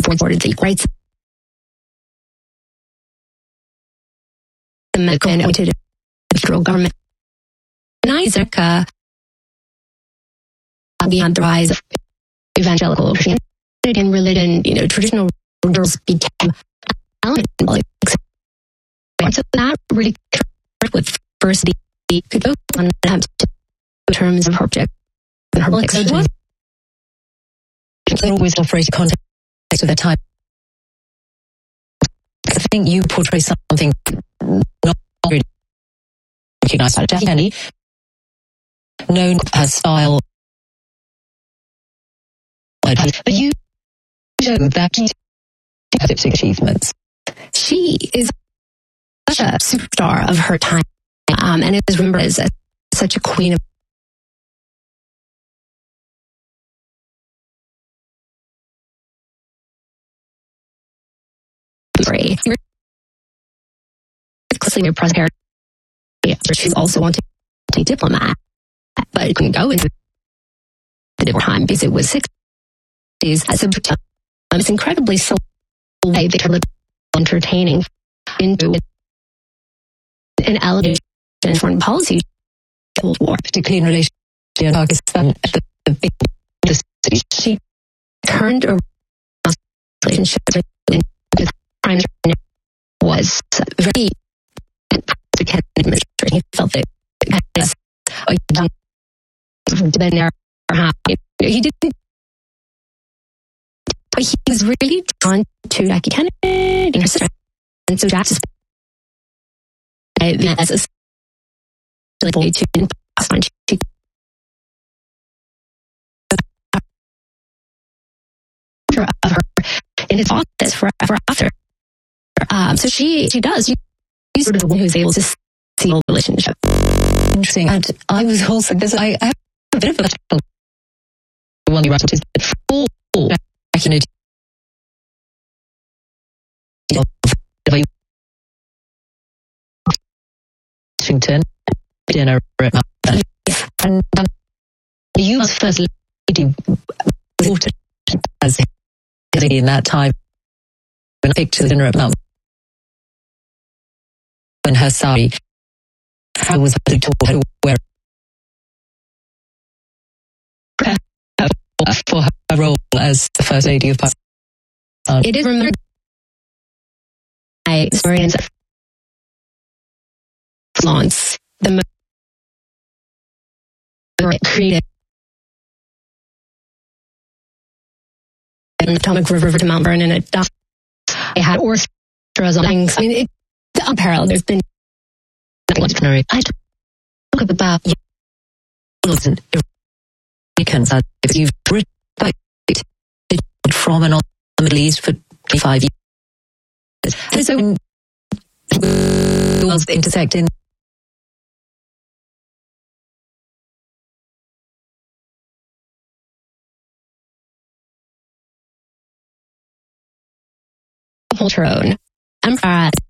reported the rights the medical and to the federal government. And Isaac, beyond the rise of evangelical Christianity and religion, traditional rulers became elements. So that really with first the could go on in terms of object and her exodus. They always operate a context of their time. I think you portray something not really recognized by Jackie Kennedy, known as style. But you show that she has achievements. She is such a superstar of her time, and is remembered as such a queen of closely president. She's also wanted to be a diplomat, but couldn't go into the different time because it was 60s. As a it's incredibly so way they turned entertaining into an elevation in foreign policy Cold War, particularly in relation to Pakistan. She turned a relationship with the prime minister was very he felt that as a young then there he didn't, but he was really drawn to Jackie Kennedy and her sister, and so Jack's as a boy to pass on of her in his office forever after. So she does. She's sort of the one who's able to see the relationship. Interesting. And I was also I have a bit of a one you wrote is full Kennedy Washington dinner at Mount and you as first lady reported as in that time when I picked the dinner at Mount when her sari how was her to wear for her role as the First Lady of Pakistan. It is remembered my experience of Florence, the created in the Potomac River to Mount Vernon at dusk. They had orchestras on things. I mean, it's unparalleled. There's been I talk about Wilson Americans if you've written from and on the Middle East for 25 years. And so when worlds intersect in hold her own. Emperor